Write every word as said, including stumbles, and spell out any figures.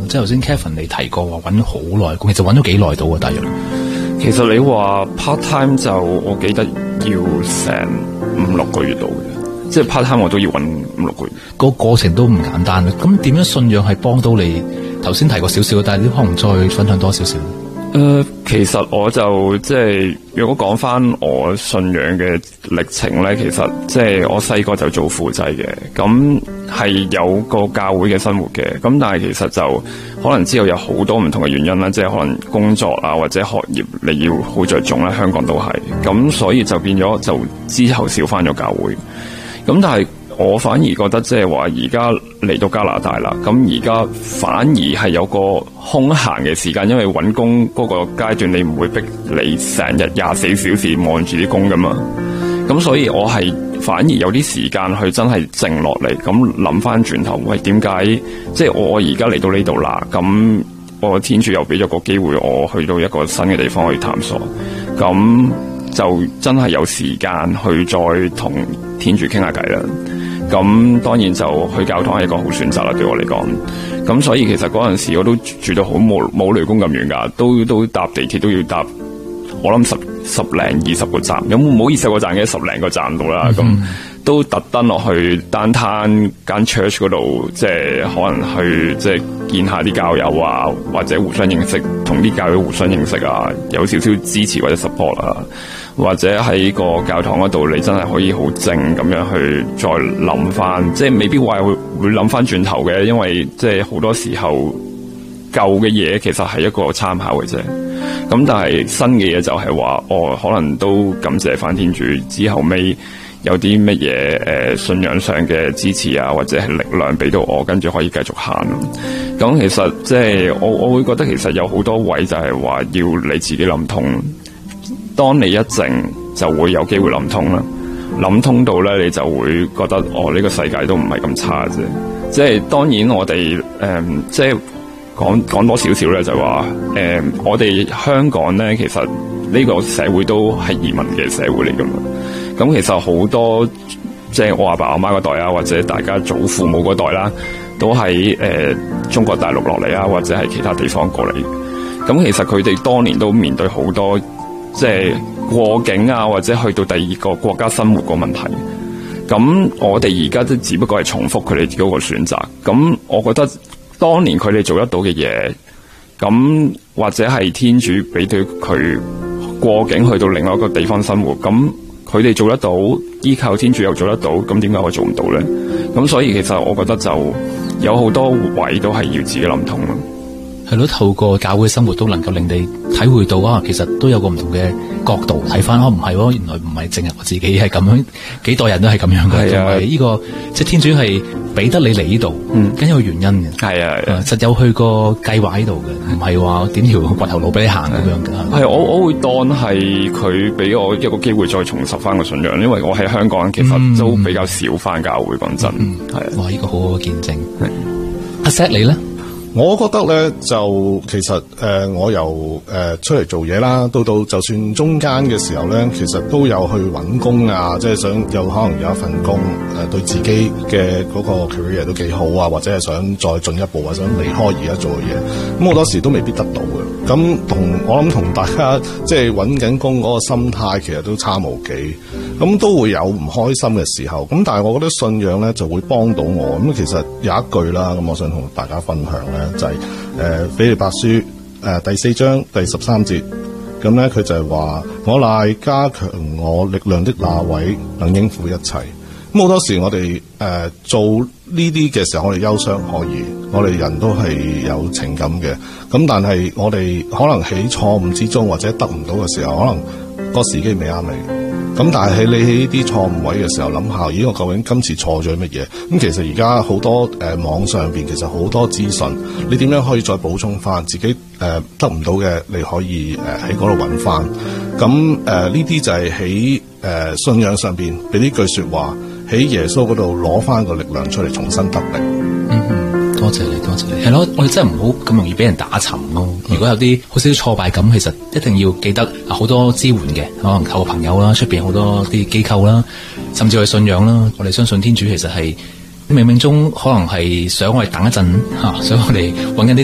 即係頭先 Kevin 你提過話揾好耐工，其實揾咗幾耐到啊？大約其實你話 part time 就我記得要成五六個月到嘅，即係 part time 我都要揾五六個月。 個過程都唔簡單嘅。咁點樣信仰係幫到你？頭先提過少少，但係你可能再分享多少少。 誒、呃，其實我就即係如果講翻我信仰嘅歷程咧，其實即係我細個就做輔祭嘅，咁係有個教會嘅生活嘅，咁但係其實就可能之後有好多唔同嘅原因啦，即係可能工作啊或者學業你要好着重啦，香港都係，咁所以就變咗就之後少翻咗教會，咁但係我反而覺得即係話而家嚟到加拿大啦，咁而家反而係有個空閒嘅時間，因為揾工嗰個階段你唔會逼你成日廿四小時望住啲工噶嘛，咁所以我係反而有啲時間去真係靜落嚟，咁諗翻轉頭，喂，點解即係我而家嚟到呢度啦？咁我天主又俾咗個機會我去到一個新嘅地方去探索，咁就真係有時間去再同天主傾下偈啦。咁當然就去教堂係一個好選擇啦，對我嚟講。咁所以其實嗰陣時我都住到好冇冇雷公咁遠㗎，都都搭地鐵都要搭，我諗十十零二十個站，有冇二十個站嘅十零個站度啦。咁、嗯、都特登落去單攤間 church 嗰度，即係可能去即係見下啲教友啊，或者互相認識，同啲教友互相認識啊，有少少支持或者 support 啊。或者喺個教堂嗰度，你真係可以好靜咁樣去再諗翻，即係未必話會會諗翻轉頭嘅，因為即係好多時候舊嘅嘢其實係一個參考嘅啫。咁但係新嘅嘢就係話，哦，可能都感謝翻天主之後尾有啲乜嘢誒信仰上嘅支持啊，或者係力量俾到我，跟住可以繼續行咯。咁其實即係我我會覺得其實有好多位就係話要你自己諗通。當你一靜就會有機會諗通啦，諗通到咧你就會覺得哦，呢個世界都唔係咁差啫。即係當然我哋誒、呃、即係講講多少少咧，就話誒、呃、我哋香港咧其實呢個社會都係移民嘅社會嚟噶嘛。咁其實好多即係我阿爸阿媽嗰代啊，或者大家祖父母嗰代啦，都喺誒、呃、中國大陸落嚟啊，或者係其他地方過嚟。咁其實佢哋當年都面對好多。即係過境啊，或者去到第二個國家生活個問題，咁我哋而家都只不過係重複佢哋嗰個選擇。咁我覺得當年佢哋做得到嘅嘢，咁或者係天主俾到佢過境去到另外一個地方生活，咁佢哋做得到，依靠天主又做得到，咁點解我做唔到咧？咁所以其實我覺得就有好多位都係要自己諗通咯。 係咯，透過教會生活都能夠令你體會到啊，其實都有個唔同嘅角度睇翻，哦，唔係喎，原來唔係淨係我自己係咁樣，幾代人都係咁樣嘅，同埋呢個即係天主係俾得你嚟呢度，嗯，梗有個原因嘅，係啊，係啊，實有去個計劃喺度嘅，唔係話點條掘頭路俾你行咁樣嘅。係我我會當係佢俾我一個機會再重拾翻個信仰，因為我喺香港其實都比較少翻教會，講真，係啊，哇，呢個好好嘅見證。阿 Seth 你咧？ 我覺得咧就其實誒、呃，我由誒、呃、出嚟做嘢啦，到到就算中間嘅時候咧，其實都有去揾工啊，即係想有可能有一份工誒、呃，對自己嘅嗰個 career 都幾好啊，或者係想再進一步啊，想離開而家做嘅嘢，咁好多時都未必得到嘅。咁同我諗同大家即係揾緊工嗰個心態，其實都差無幾。咁都會有唔開心嘅時候。咁但係我覺得信仰咧就會幫到我。咁其實有一句啦，咁我想同大家分享咧，就係誒腓立比書誒、呃、第四章第十三節。咁咧佢就係話：我乃加強我力量的那位，能應付一切。咁好多時我哋誒、呃、做呢啲嘅時候，我哋憂傷可以，我哋人都係有情感嘅。咁但係我哋可能喺錯誤之中或者得唔到嘅時候，可能個時機未啱你。咁但係你喺呢啲錯誤位嘅時候諗下，咦我究竟今次錯咗乜嘢？咁其實而家好多誒、呃、網上邊其實好多資訊，你點樣可以再補充翻自己誒、呃、得唔到嘅？你可以誒喺嗰度揾翻。咁誒呢啲就係喺誒信仰上邊俾呢句說話喺耶穌嗰度攞翻個力量出嚟，重新得力。 嗯，多謝你，多謝你。係咯，我哋真係唔好咁容易俾人打沉咯。如果有啲好少挫敗感，其實一定要記得好多支援嘅，可能透過朋友啦，出邊好多啲機構啦，甚至係信仰啦。我哋相信天主其實係冥冥中可能係想我哋等一陣吓，想我哋揾緊啲